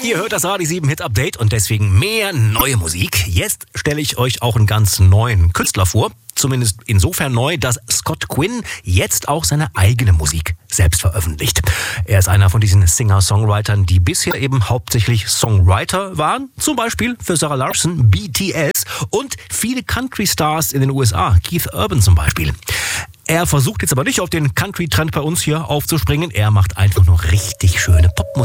Ihr hört das Radio 7 Hit Update und deswegen mehr neue Musik. Jetzt stelle ich euch auch einen ganz neuen Künstler vor. Zumindest insofern neu, dass Scott Quinn jetzt auch seine eigene Musik selbst veröffentlicht. Er ist einer von diesen Singer-Songwritern, die bisher eben hauptsächlich Songwriter waren. Zum Beispiel für Sarah Larson, BTS und viele Country-Stars in den USA. Keith Urban zum Beispiel. Er versucht jetzt aber nicht auf den Country-Trend bei uns hier aufzuspringen. Er macht einfach nur richtig schöne Popmusik.